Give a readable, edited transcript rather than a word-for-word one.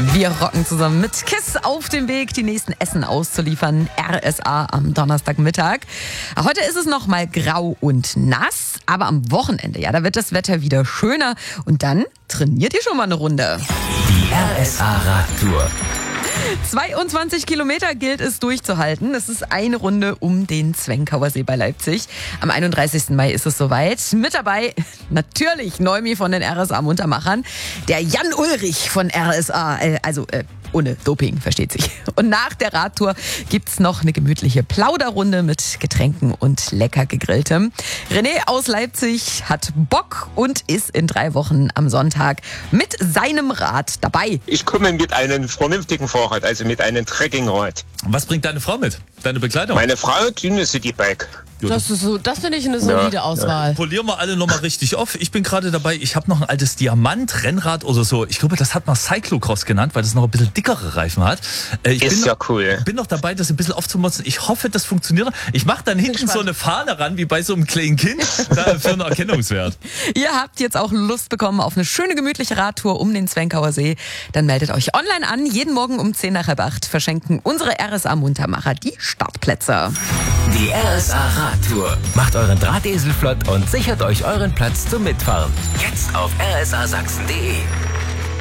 Wir rocken zusammen mit KISS auf dem Weg, die nächsten Essen auszuliefern. RSA am Donnerstagmittag. Heute ist es noch mal grau und nass, aber am Wochenende, ja, da wird das Wetter wieder schöner. Und dann trainiert ihr schon mal eine Runde. Die RSA-Radtour. 22 Kilometer gilt es durchzuhalten. Es ist eine Runde um den Zwenkauer See bei Leipzig. Am 31. Mai ist es soweit. Mit dabei natürlich Neumi von den RSA Muntermachern, der Jan Ulrich von RSA, ohne Doping, versteht sich. Und nach der Radtour gibt's noch eine gemütliche Plauderrunde mit Getränken und lecker gegrilltem. René aus Leipzig hat Bock und ist in 3 Wochen am Sonntag mit seinem Rad dabei. Ich komme mit einem vernünftigen Fahrrad, also mit einem Trekkingrad. Was bringt deine Frau mit? Deine Begleitung? Meine Frau, Dünne Citybike. Das finde ich eine solide Auswahl. Polieren wir alle nochmal richtig auf. Ich bin gerade dabei, ich habe noch ein altes Diamant-Rennrad oder so. Ich glaube, das hat man Cyclocross genannt, weil das noch ein bisschen dickere Reifen hat. Cool. Bin noch dabei, das ein bisschen aufzumotzen. Ich hoffe, das funktioniert. Ich mache dann hinten so eine Fahne ran, wie bei so einem kleinen Kind, für einen Erkennungswert. Ihr habt jetzt auch Lust bekommen auf eine schöne, gemütliche Radtour um den Zwenkauer See. Dann meldet euch online an. Jeden Morgen um 10 nach halb 8 verschenken unsere RSA Muntermacher die Startplätze. Die RSA-Radtour. Macht euren Drahtesel flott und sichert euch euren Platz zum Mitfahren. Jetzt auf rsasachsen.de.